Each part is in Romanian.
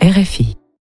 RFI.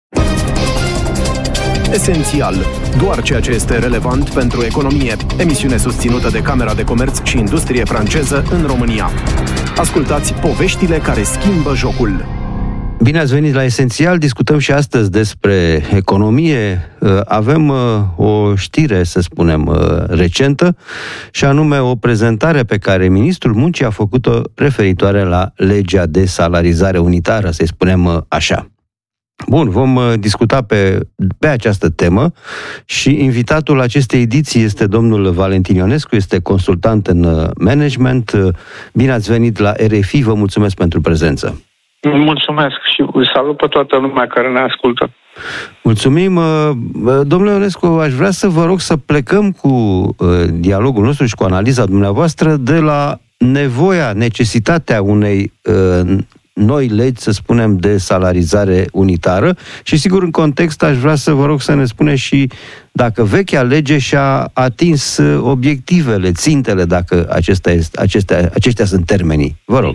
Esențial. Doar ceea ce este relevant pentru economie. Emisiune susținută de Camera de Comerț și Industrie franceză în România. Ascultați poveștile care schimbă jocul. Bine ați venit la Esențial. Discutăm și astăzi despre economie. Avem o știre, să spunem, recentă, și anume o prezentare pe care ministrul muncii a făcut-o referitoare la legea de salarizare unitară, să-i spunem așa. Bun, vom discuta pe această temă și invitatul acestei ediții este domnul Valentin Ionescu, este consultant în management. Bine ați venit la RFI, vă mulțumesc pentru prezență. Mulțumesc și salut pe toată lumea care ne ascultă. Mulțumim. Domnule Ionescu, aș vrea să vă rog să plecăm cu dialogul nostru și cu analiza dumneavoastră de la necesitatea unei noi legi, să spunem, de salarizare unitară și, sigur, în context aș vrea să vă rog să ne spuneți și dacă vechea lege și-a atins obiectivele, țintele, dacă aceștia sunt termenii. Vă rog.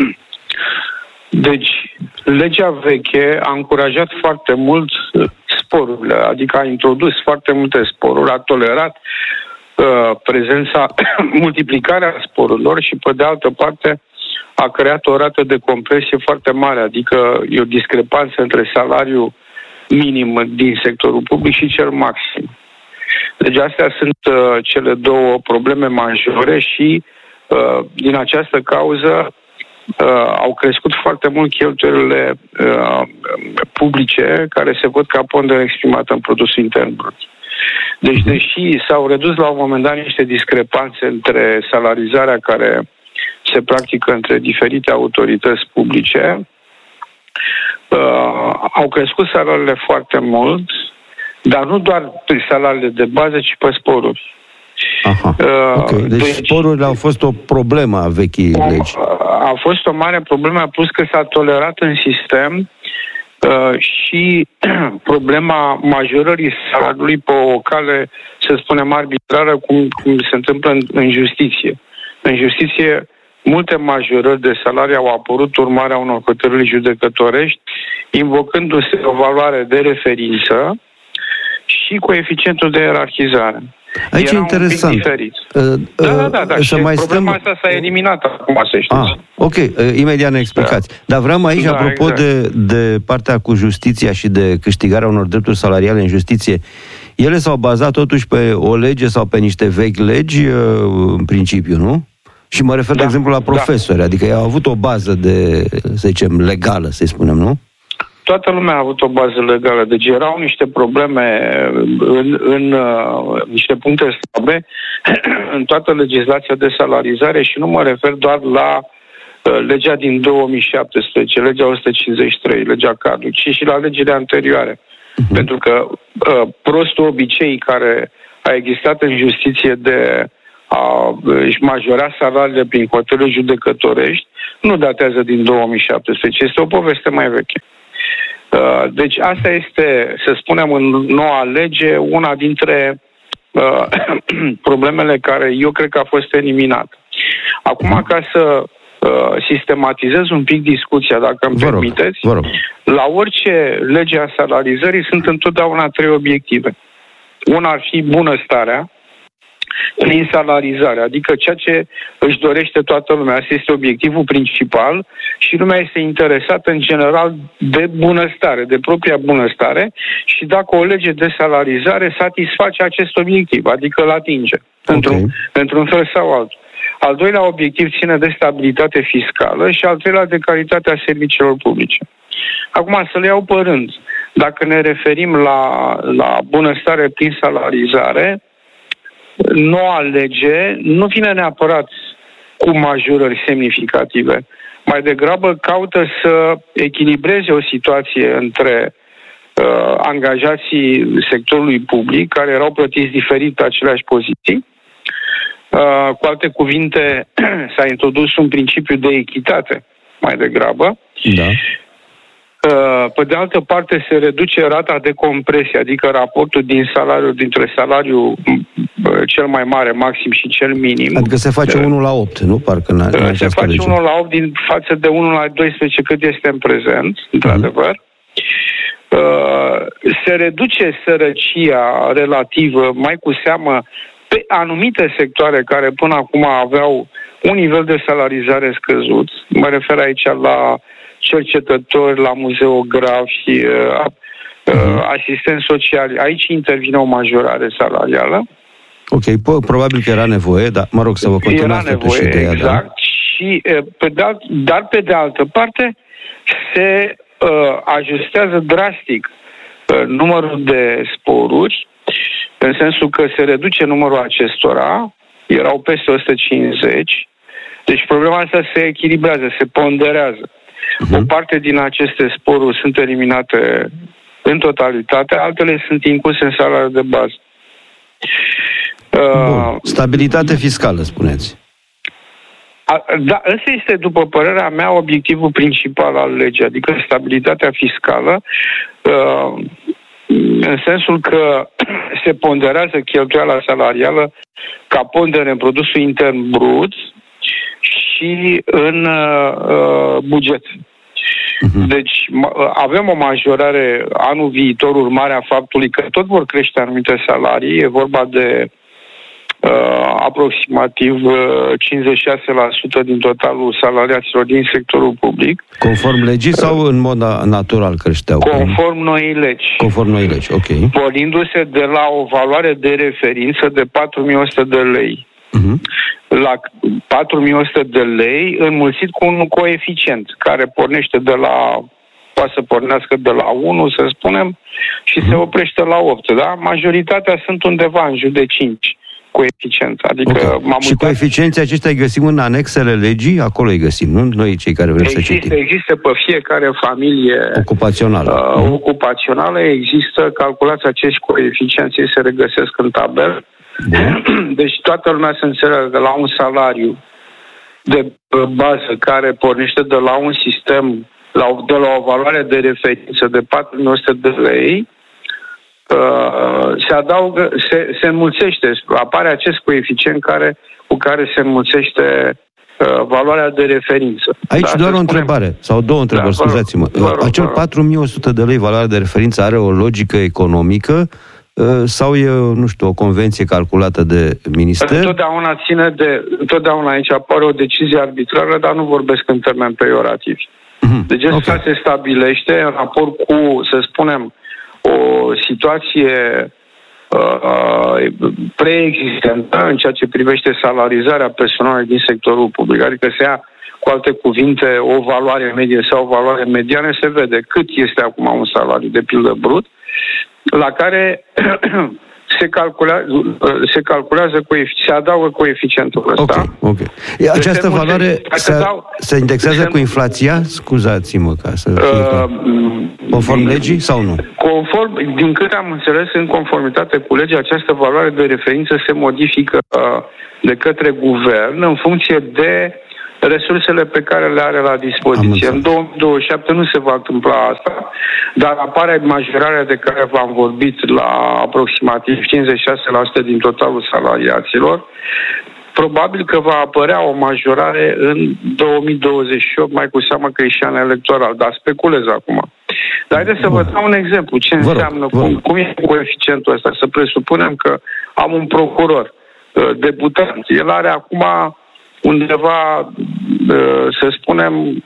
Deci, legea veche a încurajat foarte mult sporurile, adică a introdus foarte multe sporuri, a tolerat prezența, multiplicarea sporurilor și, pe de altă parte, a creat o rată de compresie foarte mare, adică e o discrepanță între salariul minim din sectorul public și cel maxim. Deci astea sunt cele două probleme majore și din această cauză au crescut foarte mult cheltuielile publice care se văd ca pondere exprimată în produsul intern brut. Deci, deși s-au redus la un moment dat niște discrepanțe între salarizarea care se practică între diferite autorități publice, au crescut salariile foarte mult, dar nu doar pe salariile de bază, ci pe sporuri. Aha. Okay. Deci sporurile au fost o problemă a vechii legi. A fost o mare problemă, plus că s-a tolerat în sistem și problema majorării salariului pe o cale, să spunem, arbitrară, cum se întâmplă în justiție. În justiție, multe majorări de salarii au apărut urmarea unor hotărâri judecătorești, invocându-se o valoare de referință și coeficientul de ierarhizare. Aici e interesant. Da. Și problema asta s-a eliminat acum, să știți. Ok, imediat ne explicați. Da. Dar vreau aici, apropo exact. de partea cu justiția și de câștigarea unor drepturi salariale în justiție, ele s-au bazat totuși pe o lege sau pe niște vechi legi, în principiu, nu? Și mă refer, de exemplu, la profesori, adică ei au avut o bază de, să zicem, legală, să-i spunem, nu? Toată lumea a avut o bază legală, deci erau niște probleme în niște puncte slabe în toată legislația de salarizare și nu mă refer doar la legea din 2017, legea 153, legea cadru, ci și la legile anterioare. Pentru că prostul obicei care a existat în justiție de a își majora salariile prin hotărâri judecătorești nu datează din 2017, este o poveste mai veche. Deci asta este, să spunem, în noua lege, una dintre problemele care eu cred că a fost eliminată. Acum, ca să sistematizez un pic discuția, dacă îmi permiteți, la orice lege a salarizării sunt întotdeauna trei obiective. Una ar fi bunăstarea prin salarizare, adică ceea ce își dorește toată lumea. Asta este obiectivul principal și lumea este interesată în general de bunăstare, de propria bunăstare și dacă o lege de salarizare satisface acest obiectiv, adică îl atinge, într-un fel sau altul. Al doilea obiectiv ține de stabilitate fiscală și al treilea de calitatea serviciilor publice. Acum, să le iau pe rând. Dacă ne referim la bunăstare prin salarizare, noua lege nu vine neapărat cu majorări semnificative. Mai degrabă caută să echilibreze o situație între angajații sectorului public, care erau plătiți diferit pe aceleași poziții. Cu alte cuvinte, s-a introdus un principiu de echitate, mai degrabă. Da. Pe de altă parte, se reduce rata de compresie, adică raportul dintre salariul cel mai mare, maxim, și cel minim. Adică se face 1 la 8, nu? Parcă în se face 1 la 8 față de 1 la 12 cât este în prezent, într-adevăr. se reduce sărăcia relativă, mai cu seamă pe anumite sectoare care până acum aveau un nivel de salarizare scăzut. Mă refer aici la cercetători, la muzeografi, asistenți sociali. Aici intervine o majorare salarială. Ok, probabil că era nevoie, dar mă rog să vă continuați totuși ideea. Exact. Da? Și, dar pe de altă parte, se ajustează drastic numărul de sporuri, în sensul că se reduce numărul acestora, erau peste 150, deci problema asta se echilibrează, se ponderează. O parte din aceste sporuri sunt eliminate în totalitate, altele sunt incluse în salariul de bază. Bun. Stabilitate fiscală, spuneți. Da, ăsta este, după părerea mea, obiectivul principal al legii, adică stabilitatea fiscală, în sensul că se ponderează cheltuiala salarială ca pondere în produsul intern brut și în buget. Deci avem o majorare anul viitor, urmarea faptului că tot vor crește anumite salarii, e vorba de aproximativ 56% din totalul salariaților din sectorul public. Conform legii sau în mod natural creșteau? Conform noii legi. Conform noii legi, ok. Pornindu-se de la o valoare de referință de 4.100 de lei. La 4.100 de lei înmulțit cu un coeficient care pornește de la, poate să pornească de la 1, să spunem, și se oprește la 8, da? Majoritatea sunt undeva în jur de 5 coeficient. Adică și coeficienții aceștia îi găsim în anexele legii? Acolo îi găsim, nu noi cei care vrem să citim. Există pe fiecare familie ocupațională, există, calculați acești coeficienți, ei se regăsesc în tabel. Deci toată lumea să înțeleagă că la un salariu de bază care pornește de la un sistem, de la o valoare de referință de 4.100 de lei, se adaugă, se înmulțește, apare acest coeficient cu care se înmulțește valoarea de referință. Aici doar o întrebare, sau două întrebări, scuzați-mă. Acel 4.100 de lei valoare de referință are o logică economică sau e, nu știu, o convenție calculată de minister? Întotdeauna aici apare o decizie arbitrară, dar nu vorbesc în termeni pejorativi. Deci asta se stabilește în raport cu, să spunem, o situație preexistentă în ceea ce privește salarizarea personalului din sectorul public. Adică se ia, cu alte cuvinte, o valoare medie sau o valoare mediană, se vede cât este acum un salariu, de pildă brut, la care se calculează, se adaugă coeficientul ăsta. Ok. Această valoare se indexează cu inflația? Scuzați-mă ca să fie conform legii sau nu? Din câte am înțeles, în conformitate cu legea, această valoare de referință se modifică de către guvern în funcție de resursele pe care le are la dispoziție. În 2027 nu se va întâmpla asta, dar apare majorarea de care v-am vorbit la aproximativ 56% din totalul salariaților. Probabil că va apărea o majorare în 2028, mai cu seamă că e și an electoral, dar speculez acum. Dar haideți să vă dau un exemplu. Ce înseamnă, cum e coeficientul ăsta? Să presupunem că am un procuror debutant. El are acum undeva, să spunem,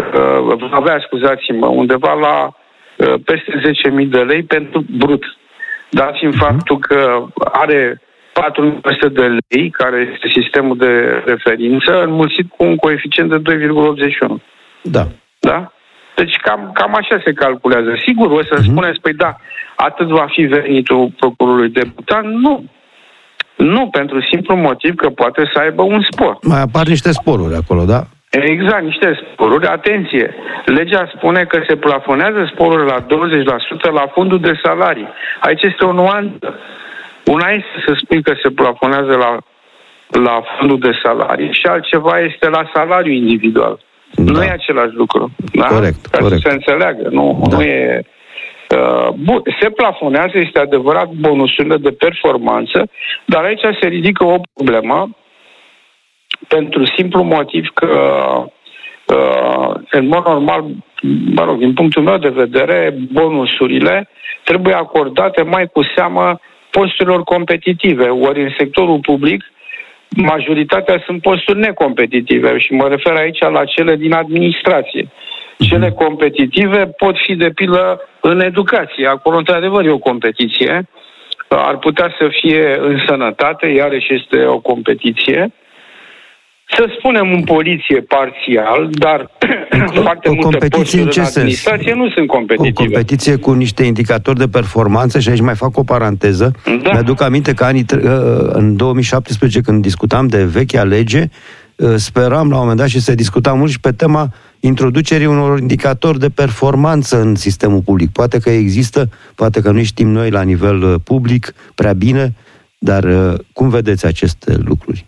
undeva la peste 10.000 de lei pentru brut. Dat fiind faptul că are 4.000 de lei, care este sistemul de referință, înmulțit cu un coeficient de 2,81. Da. Da? Deci cam așa se calculează. Sigur, o să spuneți, păi da, atât va fi venitul procurorului debutant? Nu. Nu, pentru simplu motiv că poate să aibă un spor. Mai apar niște sporuri acolo, da? Exact, niște sporuri. Atenție! Legea spune că se plafonează sporurile la 20% la fondul de salarii. Aici este o nuanță. Una este să spui că se plafonează la fondul de salarii și altceva este la salariu individual. Da. Nu e același lucru. Da? Corect. Ca să se înțeleagă. Nu e... Bun, se plafonează, este adevărat, bonusurile de performanță, dar aici se ridică o problemă pentru simplu motiv că în mod normal din punctul meu de vedere, bonusurile trebuie acordate mai cu seamă posturilor competitive, ori în sectorul public majoritatea sunt posturi necompetitive și mă refer aici la cele din administrație. Cele competitive pot fi, de pildă, în educație. Acolo, într-adevăr, e o competiție. Ar putea să fie în sănătate, iarăși este o competiție. Să spunem în poliție parțial, dar foarte multe posturi în administrație nu sunt competitive. O competiție cu niște indicatori de performanță, și aici mai fac o paranteză. Da. Mi-aduc aminte că în 2017, când discutam de vechea lege, speram la un moment dat și se discuta mult și pe tema introducerii unor indicatori de performanță în sistemul public. Poate că există, poate că nu știm noi la nivel public prea bine, dar cum vedeți aceste lucruri?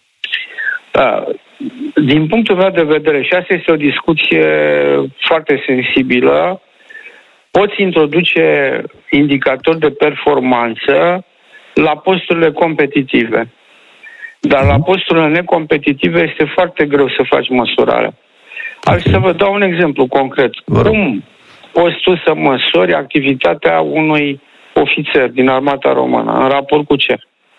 Din punctul meu de vedere, și asta este o discuție foarte sensibilă, poți introduce indicatori de performanță la posturile competitive. Dar la posturile necompetitive este foarte greu să faci măsurare. Aș să vă dau un exemplu concret. Cum poți tu să măsori activitatea unui ofițer din Armata Română? În raport cu ce?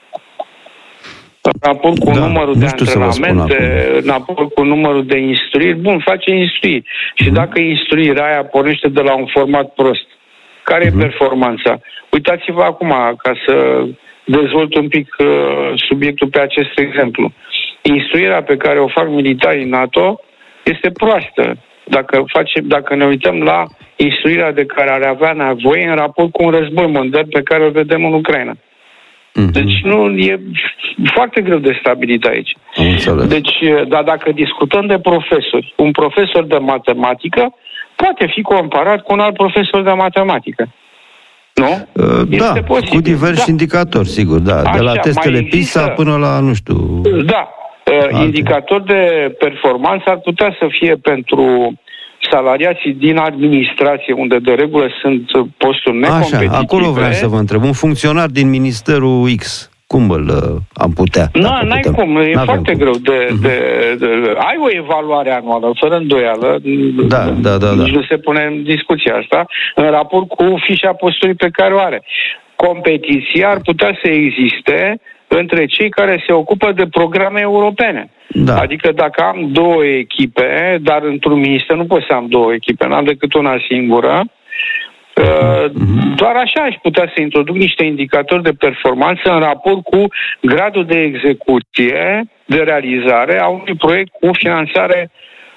În raport cu numărul de antrenamente, în raport cu numărul de instruiri. Bun, face instruiri. Și dacă instruirea aia pornește de la un format prost, care e performanța? Uitați-vă acum, ca să dezvolt un pic subiectul pe acest exemplu. Instruirea pe care o fac militarii NATO este proastă. Dacă ne uităm la instruirea de care ar avea nevoie în raport cu un război mondial pe care îl vedem în Ucraina. Deci e foarte greu de stabilit aici. Deci, dar dacă discutăm de profesori, un profesor de matematică poate fi comparat cu un alt profesor de matematică. Nu? Da, cu diversi indicatori, sigur, da. Așa, de la testele PISA până la, nu știu... Da, indicatori de performanță ar putea să fie pentru salariații din administrație, unde de regulă sunt posturi necompetitive. Așa, acolo vreau să vă întreb. Un funcționar din Ministerul X, cum am putea? N-ai cum, e foarte greu ai o evaluare anuală, fără îndoială. Da. Nici nu se pune în discuția asta, în raport cu fișa posturii pe care o are. Competiția ar putea să existe între cei care se ocupă de programe europene. Da. Adică dacă am două echipe, dar într-un minister nu pot să am două echipe, n-am decât una singură, doar așa aș putea să introduc niște indicatori de performanță în raport cu gradul de execuție, de realizare a unui proiect cu finanțare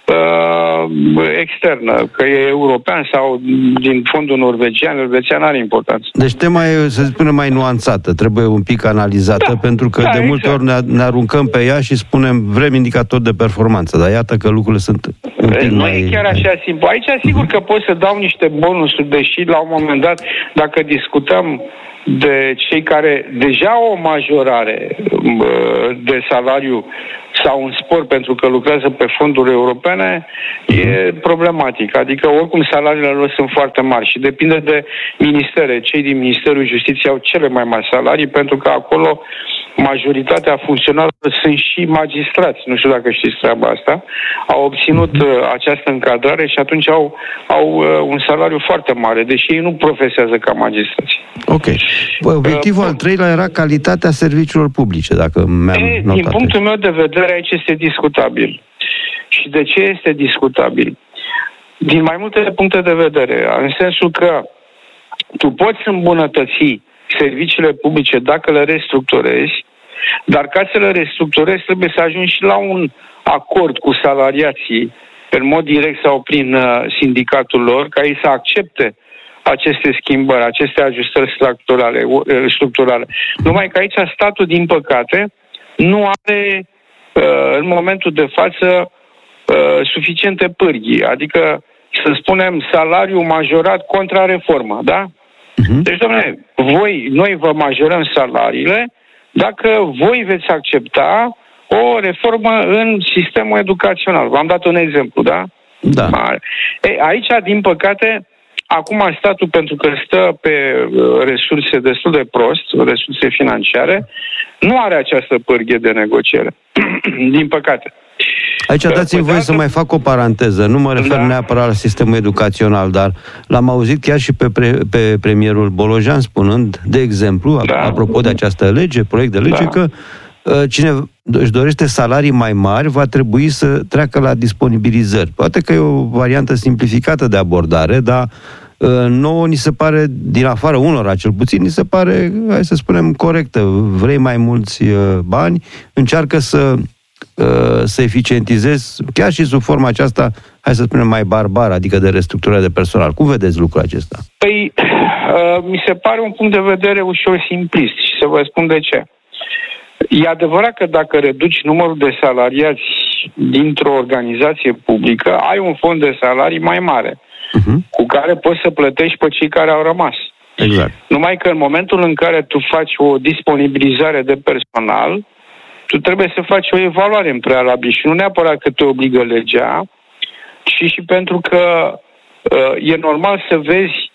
externă, că e european sau din fondul norvegian are importanță. Deci tema e, să spunem, mai nuanțată, trebuie un pic analizată, pentru că de multe ori ne aruncăm pe ea și spunem vrem indicatori de performanță, dar iată că lucrurile sunt un pic nu e chiar așa simplu. Aici sigur că pot să dau niște bonusuri, deși la un moment dat, dacă discutăm de cei care deja au o majorare de salariu sau un spor pentru că lucrează pe fonduri europene, e problematic. Adică oricum salariile lor sunt foarte mari și depinde de ministere. Cei din Ministerul Justiției au cele mai mari salarii pentru că acolo majoritatea funcționarilor sunt și magistrați. Nu știu dacă știți treaba asta. Au obținut această încadrare și atunci au un salariu foarte mare, deși ei nu profesează ca magistrați. Ok. Obiectivul al treilea era calitatea serviciilor publice, dacă mi-am notat. Din punctul meu de vedere, aici este discutabil. Și de ce este discutabil? Din mai multe puncte de vedere, în sensul că tu poți îmbunătăți serviciile publice dacă le restructurezi, dar ca să le restructurezi trebuie să ajungi și la un acord cu salariații în mod direct sau prin sindicatul lor, ca ei să accepte aceste schimbări, aceste ajustări structurale. Numai că aici statul, din păcate, nu are în momentul de față suficiente pârghii, adică să spunem salariu majorat contra reformă, da? Deci, dom'le, noi vă majorăm salariile dacă voi veți accepta o reformă în sistemul educațional. V-am dat un exemplu, da? Da. Aici, din păcate, acum statul, pentru că stă pe resurse destul de prost, resurse financiare, nu are această pârghie de negociere. Din păcate. Aici dați-mi voie să mai fac o paranteză. Nu mă refer neapărat la sistemul educațional, dar l-am auzit chiar și pe premierul Bolojan spunând, de exemplu, apropo de această lege, proiect de lege, că cine își dorește salarii mai mari va trebui să treacă la disponibilizări. Poate că e o variantă simplificată de abordare, dar nouă ni se pare, din afară unora cel puțin, ni se pare, hai să spunem, corectă. Vrei mai mulți bani, încearcă să eficientizezi, chiar și sub forma aceasta, hai să spunem, mai barbară, adică de restructurare de personal. Cum vedeți lucrul acesta? Păi, mi se pare un punct de vedere ușor simplist și să vă spun de ce. E adevărat că dacă reduci numărul de salariați dintr-o organizație publică, ai un fond de salarii mai mare, cu care poți să plătești pe cei care au rămas. Exact. Numai că în momentul în care tu faci o disponibilizare de personal, tu trebuie să faci o evaluare în prealabil și nu neapărat că te obligă legea, ci și pentru că e normal să vezi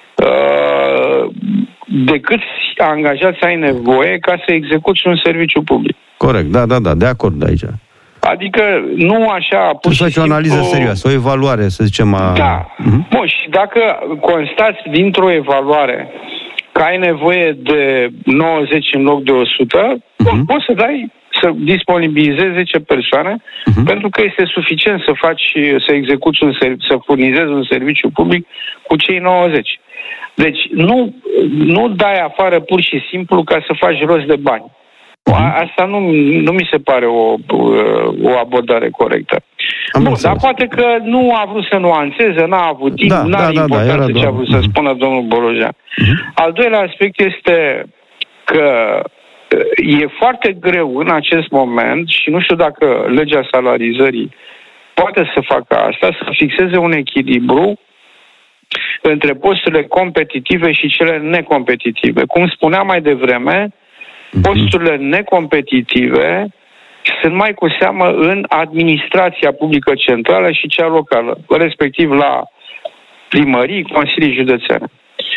de câți angajați ai nevoie ca să execuți un serviciu public. Corect, da, de acord aici. Adică nu așa... Tu faci o analiză serioasă, o evaluare, să zicem... Da. Bun, și dacă constați dintr-o evaluare că ai nevoie de 90 în loc de 100, poți să disponibilizezi 10 persoane, pentru că este suficient să execuți să furnizezi un serviciu public cu cei 90. Deci nu dai afară pur și simplu ca să faci rost de bani. Asta nu mi se pare o abordare corectă. Dar poate că nu a vrut să nuanțeze, n-a avut timp, n-are importanță ce a vrut să spună domnul Bolojan. Al doilea aspect este că e foarte greu în acest moment, și nu știu dacă legea salarizării poate să facă asta, să fixeze un echilibru între posturile competitive și cele necompetitive. Cum spuneam mai devreme, posturile necompetitive sunt mai cu seamă în administrația publică centrală și cea locală, respectiv la primării, consilii județene.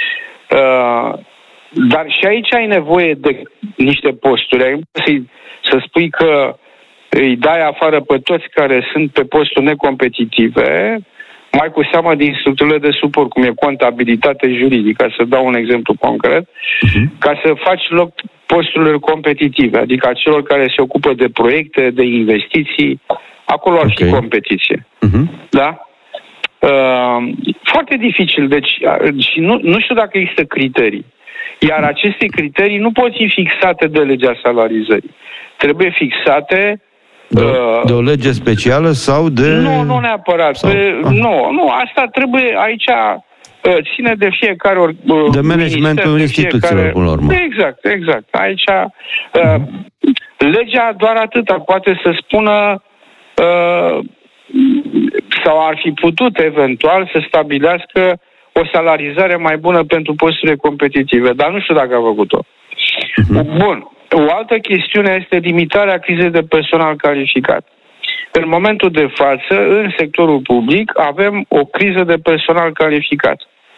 Dar și aici ai nevoie de niște posturi. Ai să spui că îi dai afară pe toți care sunt pe posturi necompetitive, mai cu seamă din structurile de suport, cum e contabilitate juridică, să dau un exemplu concret, ca să faci loc posturilor competitive, adică a celor care se ocupă de proiecte, de investiții, acolo ar fi competiție. Da? Foarte dificil, deci, și nu știu dacă există criterii. Iar aceste criterii nu pot fi fixate de legea salarizării. Trebuie fixate de o lege specială sau de... Nu neapărat. Nu, asta trebuie aici ține de fiecare de managementul instituțiilor, până la urmă. Exact. Aici legea doar atâta poate să spună sau ar fi putut eventual să stabilească o salarizare mai bună pentru posturile competitive, dar nu știu dacă a făcut-o. Bun. O altă chestiune este limitarea crizei de personal calificat. În momentul de față, în sectorul public, avem o criză de personal calificat.